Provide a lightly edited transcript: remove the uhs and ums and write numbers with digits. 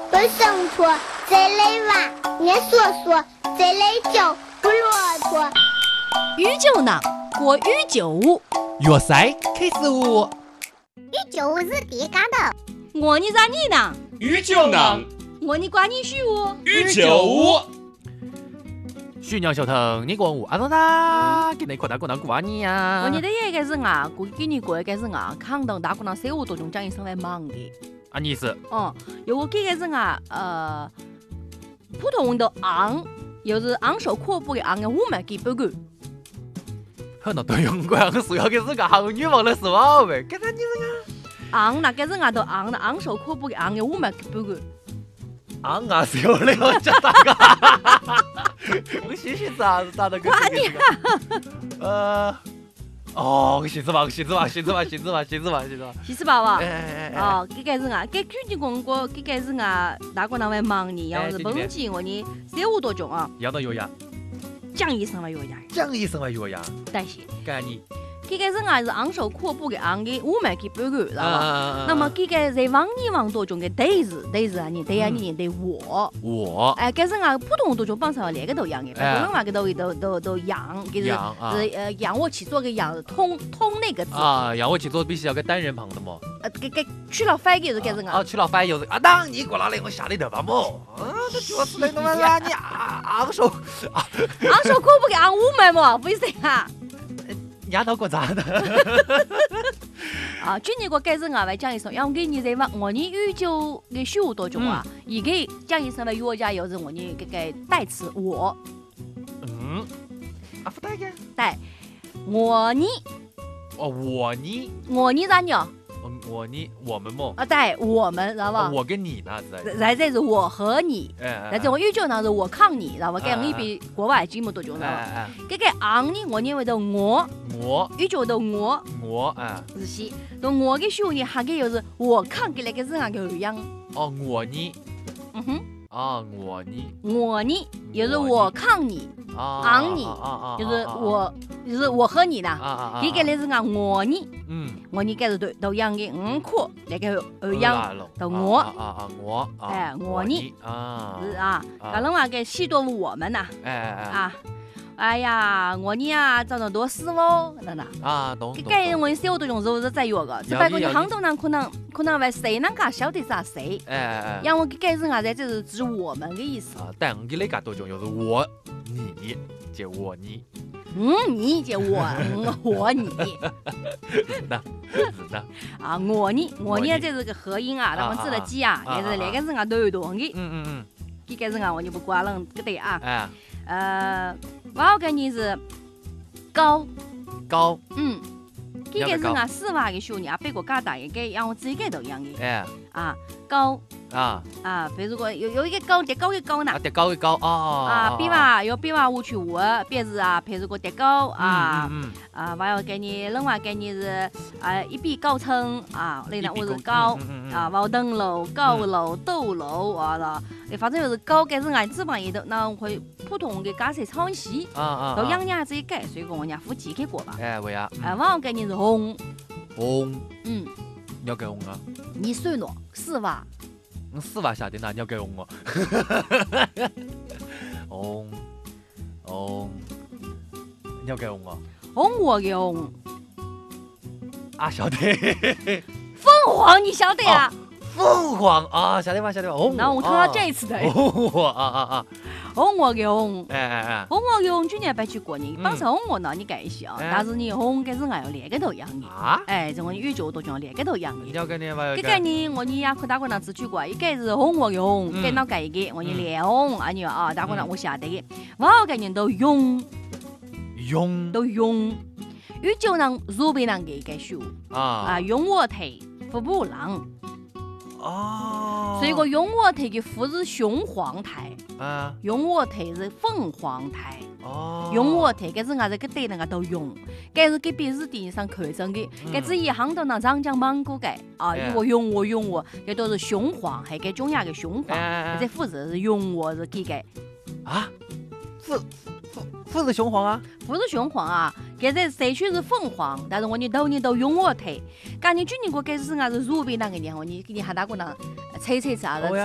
不生错，再来碗，俺说说，再来酒，不啰嗦。 御酒囊过御酒舞， 粤菜开始舞。 御酒舞是第干的。 我你咋你呢？ 御酒囊， 我你管你许我。 御酒舞。 徐娘小腾，你讲我阿东他给你扩大过难过你呀？ 我你的一个人啊，过给你过一个人啊，看到大姑娘生活当中讲一声来忙的。 啊，你是？ 有我给个人啊，普通的昂，又是昂首阔步的昂的，我们给不够。 很多都用过，是要给是个好女王的是吧？喂，给他你这个昂那个人啊，都昂的昂首阔步的昂的，我们给不够。 昂啊，是有那个叫啥个？我谢谢咋的？ 管你哦，谢子吧， 西施宝宝。这个人啊，给具体讲过，这个人啊，大姑娘会忙你，要是本钱我你生活多重啊？ 要到有呀， 讲一声嘛有呀， 讲一声嘛有呀， 但是干你。 这个人啊是昂首阔步的昂的，我们给不够，知道吧？那么这个在往年往多种的对子啊，你对呀，你对我，哎，这人啊普通多种帮上两个都一样的，普通话个都养，就是仰卧起坐个仰，通那个字啊，仰卧起坐必须要个单人旁的么？ 给取了反就是这人啊， 取了反又是啊，当你过来了，我下里头吧么？这就是那种啊，你昂首阔步的昂我们么？不是啊。 丫头过咋的？ 啊，今年我改成我讲一声，让给你在我你御酒的生活当中啊，也给讲一声的药家又是我你这个代词我。 不带个？ 带我你。我你咋鸟？ 我们么？ 对，我们，知道吧？ 我跟你呢， 这是我和你，但是我御酒呢是我抗你，知道吧？这样你比国外节目多种，知道吧？这个昂呢，我认为的我，御酒的我，是是，到我的时候呢，还个又是我抗给那个人啊个一样。 我你， 我你，又是我抗你，昂你，就是我和你呢，这个呢是我你。我你该是都养的阔那个养的我我你是啊，搞人话给许多我们呐哎呀，我你啊，找到多事哦，真的懂。 这个我生活当中是不是在用个？只不过你很多人可能为谁能噶晓得啥谁？让我这个人啊，在这是指我们的意思。 但我给那个多种，就是我你接我你。 你接我你， 是的啊，我你这是个合音啊，那么字的记啊，也是两个人啊都有同的。这个人啊，我就不管了，个对啊。我要跟你是高，这个人啊，4娃的时候呢，别个家大一个，让我自己都一样的。高。比如说有一个高叠高的高呢， 叠高的高比娃有比娃我去我，别是啊，譬如说叠高我要给你，另外给你是一比高称那呢我是高我登楼高楼斗楼反正就是高给人俺翅膀也都那会普通的家谁抄袭都养伢自己改，所以说我伢夫妻给过吧。 为呀。 我要给你是红。 你要给红啊？ 你算喏4娃。 4娃下的那你要给红红，你要给红红我给红晓得。 凤凰你晓得呀？ 凤凰晓得吧？红。 那我看到这一次的。红我给红，红我给红，去年白去过年，帮上红我呢，你改一些但是你红跟人还要两个都一样的这种宇宙都讲两个都一样的。 这个呢，我你呀，可大姑娘只去过，一个是红我给红，跟那改一个，我你脸红你大姑娘我晓得的，我个人都用，宇宙呢，如别人给改修用我腿，服不郎。所以个用我腿的福是雄黄台，用我腿是凤凰台，用我腿个是俺这个对那个都用，该是给别是地上看真的，该是一行到那长江芒果盖我用我，这都是雄黄，还给中亚的雄黄，这福字是用我是给改福是雄黄福是雄黄现在社区是凤凰，但是我你都用我腿，赶紧去年过开始是如别那个年，我你给你喊大姑娘猜啥子？